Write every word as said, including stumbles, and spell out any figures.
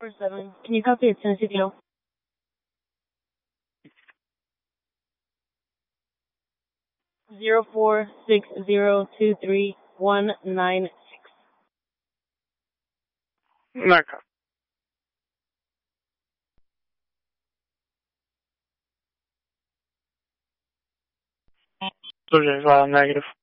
four seven. Can you copy at Tennessee Joe? Zero four six zero two three one nine six. No copy. Subject file negative.